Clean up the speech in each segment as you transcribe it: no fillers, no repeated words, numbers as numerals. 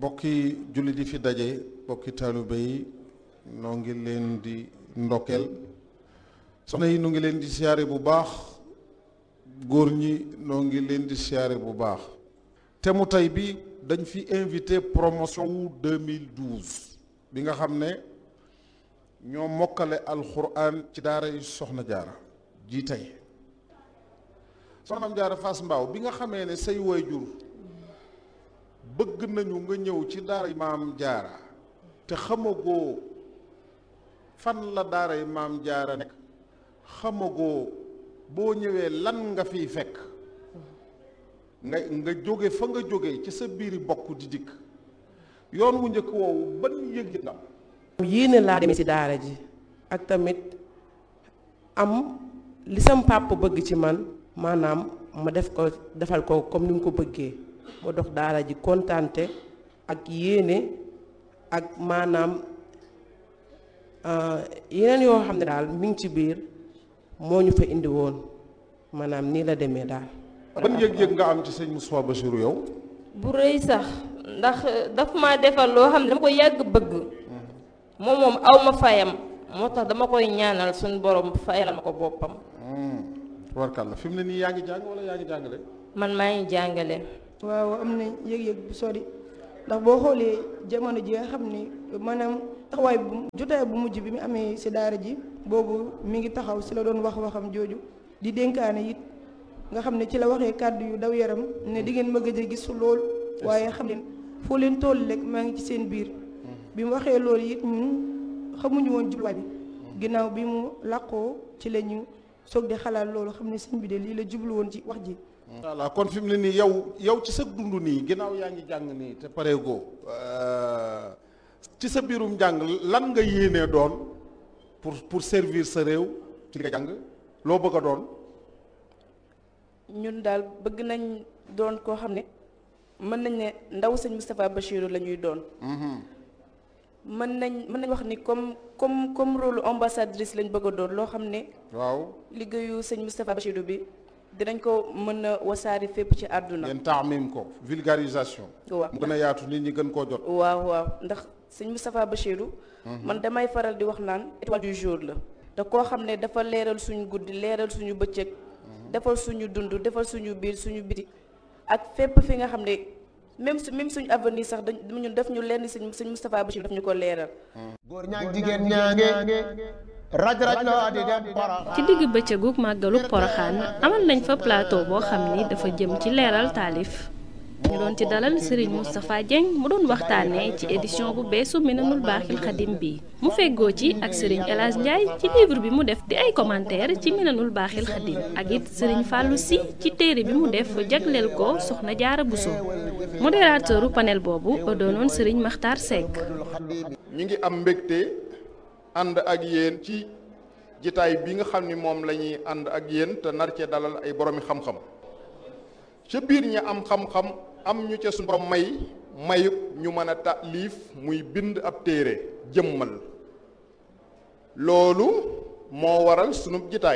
bokki jullit yi fi daje bokki taalibe yi noo ngi leen di ndokkeel soxna yi nu ngi leen di siyaare bu baax góor ñi noo ngi leen di siyaare bu baax te mu tey bi dañ fi invité promotion wu 2012 bi nga xam ne ñoo mokkale alxuraan ci daara yi soxna jaara ji tey soxnaam jaara Fass Mbao bi nga xamee ne say waajur bëgg nañu nga ñëw ci daara yi maam jaara te xamagoo fan la daara yi maam jaara nekk xamagoo boo ñëwee lan nga fiy fekk nga jóge fa nga jóge ci sa biiri bokk di dikk yoon wu njëkk woowu ban yëg-yëg nga am yéene laa demee ci daara ji ak tamit am li sam pàpp bëgg ci man maanaam ma defal ko comme ni mu ko bëggee ma dox daara ji kontaante ak yéene ak maanaam yeneen yoo xam ne daal mi ngi ci biir moo ñu fa indi woon maanaam nii la demee daal. ban yëg-yëg nga am ci sëñ Moustapha Bassirou yow. bu rëy sax ndax daf ma defal loo xam ne dama ko yàgg bëgg moom aw ma fayam moo tax dama koy ñaanal suñu borom fayal ma ko boppam. warkalla fi mu ne nii yaa ngi jàng wala yaa ngi jàngale. man maa ngi jàngale. waaw am na yëg-yëg bu sori ndax boo xoolee jamono ji nga xam ni maanaam taxawaay bu jotaay bu mujj bi mu amee si daara ji boobu mi ngi taxaw si la doon waxam jooju di dénkaane it nga xam ne ci la waxee kàddu yu daw yaram ne di ngeen ma gëj a gis lool waaye xam leen foo leen toll rek maa ngi ci seen biir bi mu waxee loolu it ñun xamuñu woon jubluwaay bi ginnaaw bi mu làqoo ci la ñu soog di xalaat loolu xam ne sëñ bi de lii la jublu woon ci wax ji. voilà kon fi mu ne nii yow ci sa dund nii ginnaaw yaa ngi jàng nii te pareegoo ci sa biirum jàng lan nga yéenee doon pour servir sa réew ci nga jàng loo bëgg a doon. ñun daal bëgg nañ doon koo xam ne mën nañ ne ndaw sëñ Moustapha Bassirou la ñuy doon. mën nañ wax ni comme rôle ambassadrice lañ bëgg a doon loo xam ne. waaw liggéeyu sëñ Moustapha Bassirou bi. dinañ ko mën a wasaari fépp ci àdduna. ngeen taamim ko vulgarisation. waaw mu gën a yaatu nit ñi gën koo jot. waaw ndax sëñ Moustapha Bassirou. man damay faral di wax naan étoile du jour la. te koo xam ne dafa leeral suñu guddi leeral suñu bëccëg. defal suñu dund defal suñu biir suñu biti. ak fépp fi nga xam ne même suñu avenir sax ñun def ñu lenn sëñ Moustapha Bassirou daf ñu ko leeral. góor ñaag jigéen ñaange. raj-raj loo di dem Porokhane. ci digg bëccëgu màggalu Porokhane amal nañ fa plateau boo xam ni dafa jëm ci leeral taalif ñu doon ci dalal Serigne Moustapha Dieng mu doon waxtaanee ci édition bu beesu Minanul Baaxil Xadim bi mu feggoo ci ak Serigne El Hadj Ndiaye ci livre bi mu def di ay commentaire ci Minanul Baaxil Xadim ak it Serigne Fallou Sy ci téere bi mu def jagleel ko Soxna Jaara Bousso modérateuru panel boobu doonoon Serigne Makhtar Seck. ñu ngi am mbégte. ànd ak yéen ci jitaay bi nga xam ni moom la ñuy ànd ak yéen te nar cee dalal ay boroomi xam-xam ca biir ñi am xam-xam am ñu ca suñu borom mayub ñu mën a taalif muy bind ab téere jëmmal loolu moo waral sunu jitaay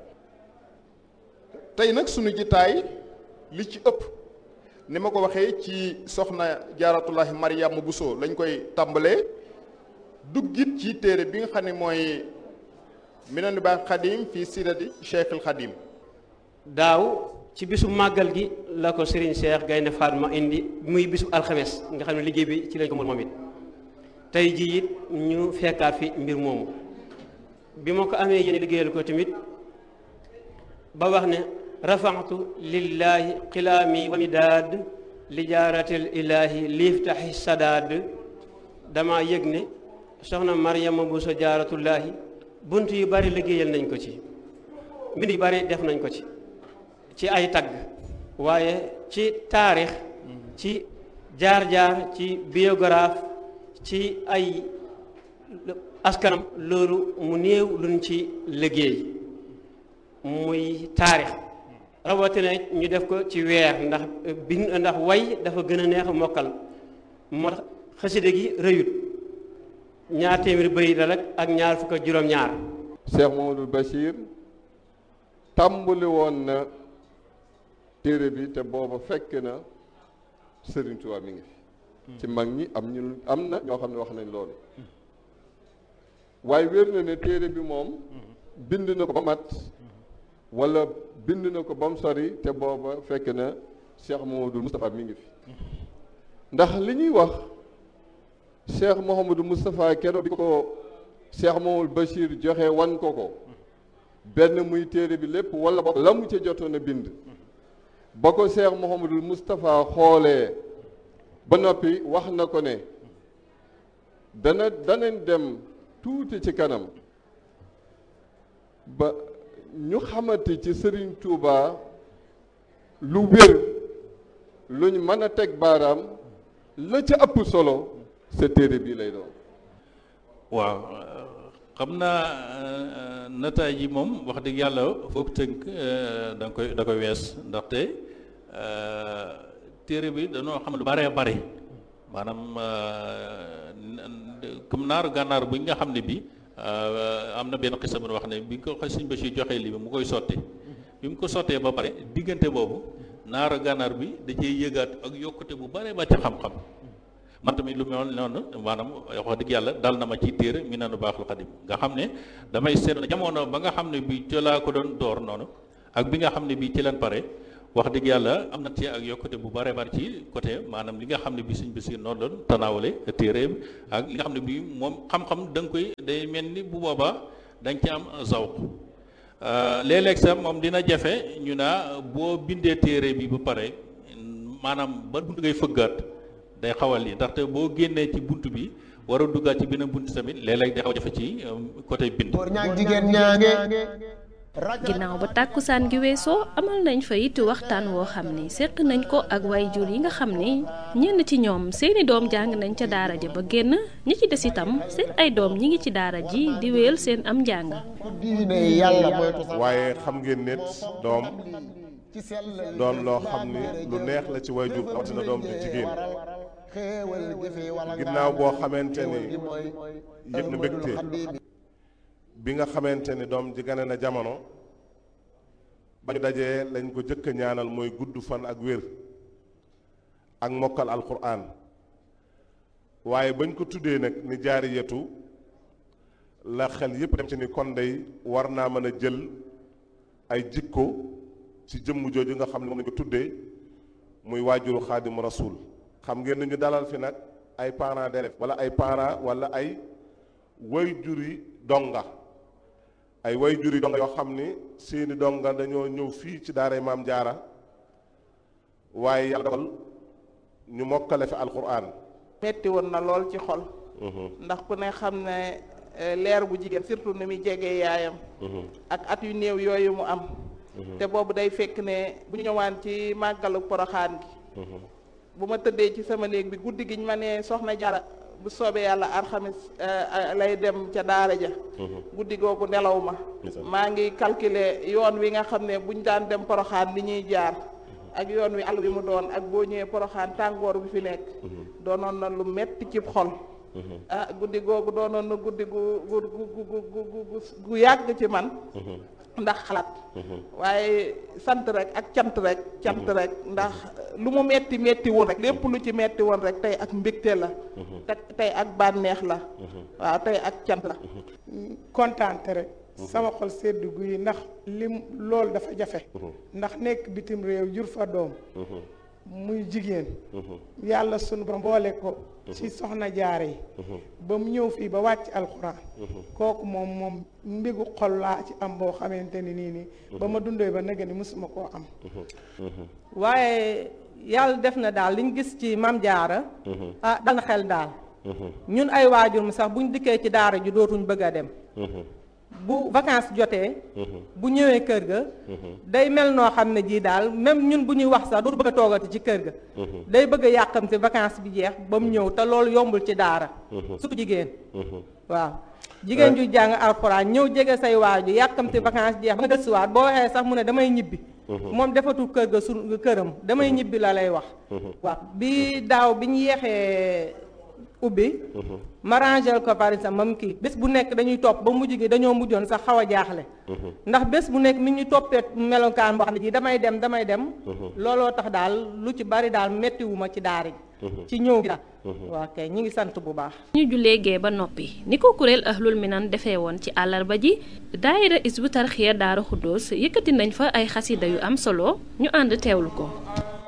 tey nag sunu jitaay li ci ëpp ni ma ko waxee ci soxna jaaratullahi Mariama Bousso lañ koy tàmbalee duggit ci téere bi nga xam ne mooy Minanul Baaxil Xadim fii sirati Cheikhul Xadim. daaw ci bisu màggal gi la ko Serigne Cheikh Gaynde Fatma indi muy bisu alxames nga xam ne liggéey bi ci lañ ko moom it tey jii it ñu fekkaat fi mbir moomu bi ma ko amee yéen liggéeyal ko tamit ba wax ne rafaatu lillahi xilaami wa midaad li jaaratil ilaahi liiftaxi sadaad dama yëg ne soxna Mariama Bousso jaaratullaahi bunt yu bari liggéeyal nañ ko ci mbind yu bari def nañ ko ci ay tagg waaye ci taarix ci jaar-jaar ci biographe ci ay askanam loolu mu néew luñ ci liggéey muy taarix rawatina ñu def ko ci weer ndax way dafa gën a neex a mokkal moo tax xaside gi rëyut ñaar téeméeri bayit la rek ak ñaar fukk ak juróom-ñaar. Cheikh Mamadou Bachir tàmbali woon na téere bi te booba fekk na Serigne Touba mi ngi fi ci mag ñi am na ñoo xam ne wax nañ loolu waaye wér na ne téere bi moom bind na ko ba mat wala bind na ko ba mu sori te booba fekk na Cheikh Mouhamadou Moustapha mi ngi fi ndax li ñuy wax Cheikh Mouhamadou Moustapha keroog bi ko Cheikh Mouhamadou Bachir joxe wan ko benn muy téere bi lépp wala ba la mu ca jotoon a bind ba ko Cheikh Mouhamadou Moustapha xoolee ba noppi wax na ko ne danañ dem tuuti ci kanam ba ñu xamante ci Serigne Touba lu wér luñ mën a teg baaraam la ca ëpp solo sa téere bii lay doon. waaw xam naa nataay yi moom wax dëgg yàlla foog tënk da koy wees ndaxte téere bi dañoo xam lu bare bare maanaam comme naaru gànnaar bi nga xam ne bi am na benn xisa bu wax ne bi ko Sëñ Bachir joxee lii bi mu koy sotti bi mu ko sottee ba pare diggante boobu naaru gànnaar bi da cee yëgaat ak yokkute bu bare ba ci xam-xam man tamit lu mel noonu maanaam wax dëgg yàlla dal na ma ci téere Minanul Baaxil Xadim nga xam ne damay seet jamono ba nga xam ne bi ci laa ko doon door noonu ak bi nga xam ne bi ci leen pare wax dëgg yàlla am na ci ak yokkute bu bare bare ci côté maanaam li nga xam ne bi Sëñ Basiir noonu doon tanaawale téere ak li nga xam ne bi moom xam-xam da nga koy day mel ni bu boobaa dañ ci am zawq léeg-léeg sax moom dina jafe ñu naa boo bindee téere bi ba pare maanaam ba bunt ngay fëggaat day xawal yi ndaxte boo génnee ci bunt bi war a duggaat ci beneen bunt tamit léeg-léeg day xaw a jafe ci côté bind. ginnaaw ba tàkkusaan gi weesoo amal nañ fa it waxtaan woo xam ni seq nañ ko ak waajur yi nga xam ni ñenn ci ñoom seeni doom jàng nañ ca daara ja ba génn ñi ci des itam seen ay doom ñi ngi ci daara ji di wéyal seen am njàng. waaye xam ngeen nit doom doon loo xam ni lu neex la ci waajur rawatina doom ju jigéen ginnaaw boo xamante ni yëg na mbégte bi nga xamante ni doom ji gane na jamono ba ñu dajee lañ ko jëkk a ñaanal mooy gudd fan ak wér ak mokkal alquran waaye bañ ko tuddee nag ni jaariyatu la xel yépp dem ci ni kon day war naa mën a jël ay jikko ci jëmm jooju nga xam ne moom lañ ko tuddee muy waajuru xaadimu rasul xam ngeen ni ñu dalal fi nag ay parents d'élèves wala ay parents wala ay waajuri donga ay waajuri donga yoo xam ni seeni donga dañoo ñëw fii ci daaray maam jaara waaye yàlla dogal ñu mokkale fi alquran metti woon na lool ci xol ndax ku ne xam ne leer bu jigéen surtout ni muy jegee yaayam ak at yu néew yooyu mu am te boobu day fekk ne bu ñu ñëwaan ci màggalu poroxaan gi bu ma tëddee ci sama néeg bi guddi gi ñu ma ne soxna Jara bu soobee yàlla alxamis lay dem ca daara ja guddi googu nelaw ma maa ngi calculer yoon wi nga xam ne buñ daan dem poroxaan li ñuy jaar ak yoon wi àll bi mu doon ak boo ñëwee poroxaan tàngoor bi fi nekk doonoon na lu metti ci xol guddi googu doonoon na guddi gu yàgg ci man ndax xalaat waaye sant rek ak cant rek ndax lu mu metti metti woon rek lépp lu ci metti woon rek tey ak mbégte la tey ak bànneex la waaw tey ak cant la kontaante rek sama xol seddu guy ndax lim loolu dafa jafe ndax nekk bitim réew jur fa doom muy jigéen yàlla sunu borom boole ko ci soxna jaare yi ba mu ñëw fii ba wàcc alxuraan kooku moom mbégu xol laa ci am boo xamante ni nii ba ma dundee ba nëgë ni mësuma koo am waaye yàlla def na daal liñ gis ci mam jaara dal na xel daal ñun ay waajur mu sax buñ dikkee ci daara ji dootuñ bëgg a dem bu vacances jotee bu ñëwee kër ga day mel noo xam ne jii daal même ñun bu ñuy wax sax dootu bëgg a toogati ci kër ga day bëgg a yàqamte vacances bi jeex ba mu ñëw te loolu yombul ci daara surtout jigéen waaw jigéen ju jàng alxuraan ñëw jege say waaju yàqamte vacances jeex ba nga gëstuwaat boo waxee sax mu ne damay ñibbi moom defatul kër ga këram damay ñibbi la lay wax waaw bi daaw bi ñu yeexee ubbi ma rangel ko par exemple mam kii bés bu nekk dañuy topp ba mujj gi dañoo mujjoon sax xaw a jaaxle ndax bés bu nekk mi ñu toppee melokaan boo xam ne ji damay dem looloo tax daal lu ci bari daal méttiwuma ci daara ji ci ñëw gi waa kay ñi ngi sant bu baax. ñu jullee gee ba noppi ni ko kuréel Ahlul Minan defee woon ci àllarba ji daayira Hizbut Tarqiyyah Daaru Xuddoos yëkkati nañ fa ay xasida yu am solo ñu ànd teewlu ko.